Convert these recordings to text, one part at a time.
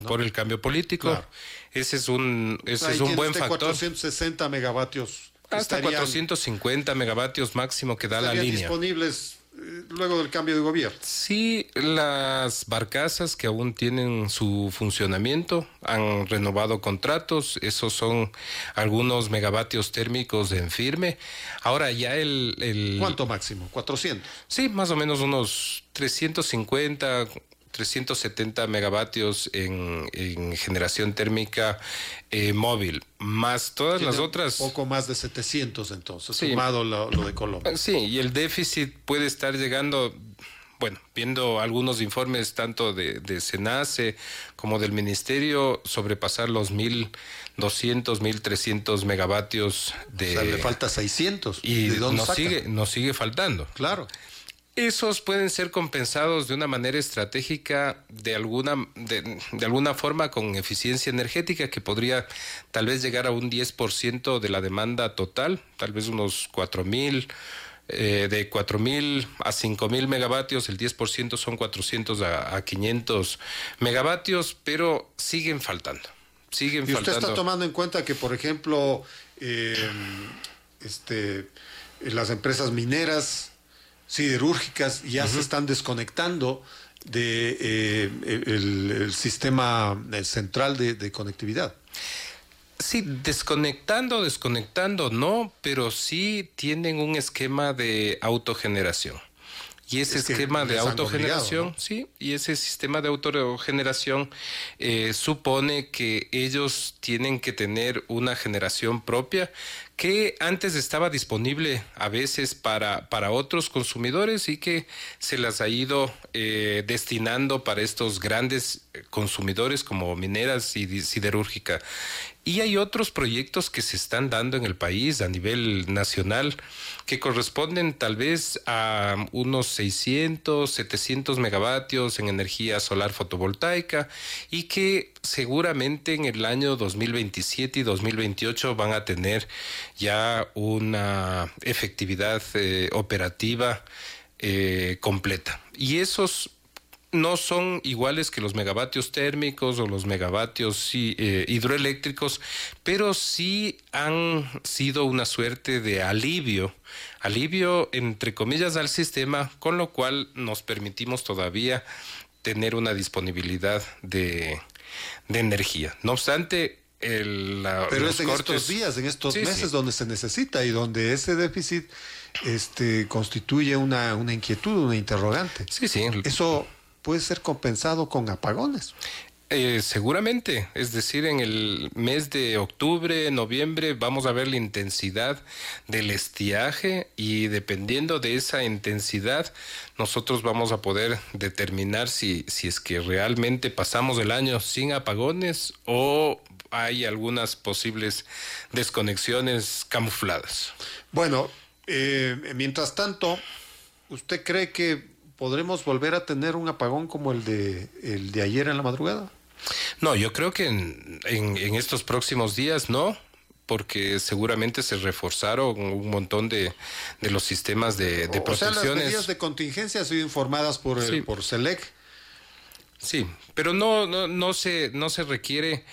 por el cambio político. Claro. Ese es un Ahí buen usted factor. 460 megavatios. Hasta estarían- 450 megavatios máximo que da la estarían línea. disponibles luego del cambio de gobierno. Sí, las barcazas que aún tienen su funcionamiento han renovado contratos, esos son algunos megavatios térmicos en firme. Ahora ya ¿Cuánto máximo? 400. Sí, más o menos unos 350, 370 megavatios en generación térmica móvil, más todas las Tiene otras. Poco más de 700 entonces, Sí. sumado lo de Colombia. Sí, y el déficit puede estar llegando, bueno, viendo algunos informes tanto de SENACE como del Ministerio, sobrepasar los 1.200, 1.300 megavatios de... O sea, le falta 600. Y ¿De dónde nos saca? sigue faltando. Claro. Esos pueden ser compensados de una manera estratégica, de alguna forma con eficiencia energética que podría tal vez llegar a un 10% de la demanda total, tal vez unos 4.000, de 4.000 a 5.000 megavatios, el 10% son 400 a 500 megavatios, pero siguen faltando. Y usted está tomando en cuenta que, por ejemplo, las empresas mineras, siderúrgicas, ya se están desconectando de el sistema central de conectividad. Sí, desconectando no, pero sí tienen un esquema de autogeneración. Y ese esquema de autogeneración, obligado, ¿no? sí, y ese sistema de autogeneración supone que ellos tienen que tener una generación propia que antes estaba disponible a veces para otros consumidores y que se las ha ido destinando para estos grandes consumidores como mineras y siderúrgica. Y hay otros proyectos que se están dando en el país a nivel nacional que corresponden tal vez a unos 600, 700 megavatios en energía solar fotovoltaica y que seguramente en el año 2027 y 2028 van a tener ya una efectividad operativa completa. Y esos no son iguales que los megavatios térmicos o los megavatios hidroeléctricos, pero sí han sido una suerte de alivio entre comillas al sistema, con lo cual nos permitimos todavía tener una disponibilidad de energía. No obstante, pero es en estos días, en estos meses donde se necesita y donde ese déficit constituye una inquietud, una interrogante. Sí. Eso puede ser compensado con apagones. Seguramente, es decir, en el mes de octubre, noviembre, vamos a ver la intensidad del estiaje y dependiendo de esa intensidad, nosotros vamos a poder determinar si es que realmente pasamos el año sin apagones o hay algunas posibles desconexiones camufladas. Bueno, mientras tanto, ¿usted cree que podremos volver a tener un apagón como el de ayer en la madrugada? No, yo creo que en estos próximos días no, porque seguramente se reforzaron un montón de los sistemas de protecciones. O sea, las medidas de contingencia han sido informadas por SELEC. Sí, pero no se requiere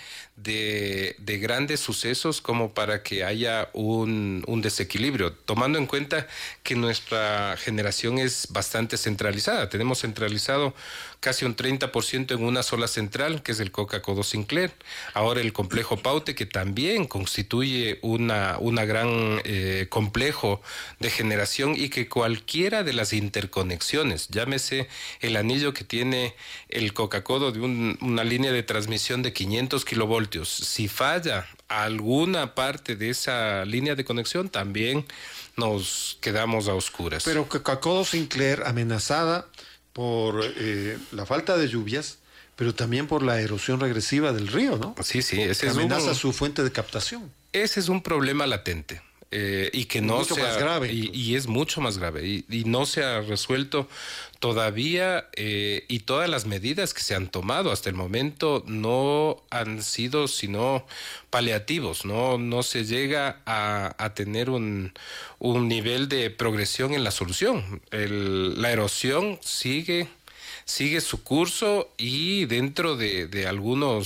de grandes sucesos como para que haya un desequilibrio, tomando en cuenta que nuestra generación es bastante centralizada. Tenemos centralizado casi un 30% en una sola central, que es el Coca-Codo Sinclair. Ahora el complejo Paute, que también constituye una gran complejo de generación y que cualquiera de las interconexiones, llámese el anillo que tiene el Coca-Codo de una línea de transmisión de 500 kilovoltios, si falla alguna parte de esa línea de conexión, también nos quedamos a oscuras. Pero Coca-Codo Sinclair amenazada por la falta de lluvias, pero también por la erosión regresiva del río, ¿no? Sí, ese amenaza su fuente de captación. Ese es un problema latente. Y que no mucho más grave. Y es mucho más grave y no se ha resuelto todavía y todas las medidas que se han tomado hasta el momento no han sido sino paliativos, no se llega a tener un nivel de progresión en la solución. La erosión sigue su curso y dentro de algunos